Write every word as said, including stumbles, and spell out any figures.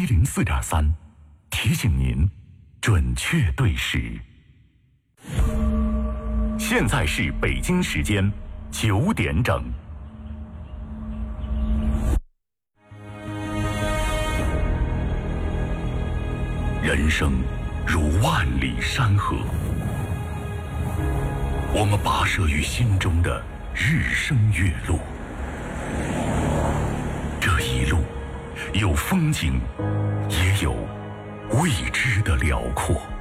零四点三，提醒您准确对时。现在是北京时间九点整。人生如万里山河，我们跋涉于心中的日升月落。这一路有风景，也有未知的辽阔。